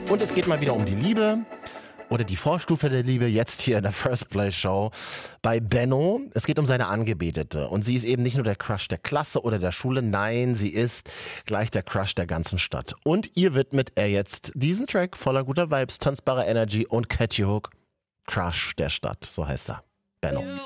Und es geht mal wieder um die Liebe. Oder die Vorstufe der Liebe, jetzt hier in der First Play Show bei Benno. Es geht um seine Angebetete. Und sie ist eben nicht nur der Crush der Klasse oder der Schule, nein, sie ist gleich der Crush der ganzen Stadt. Und ihr widmet er jetzt diesen Track voller guter Vibes, tanzbarer Energy und Catchy Hook. Crush der Stadt, so heißt er. Benno.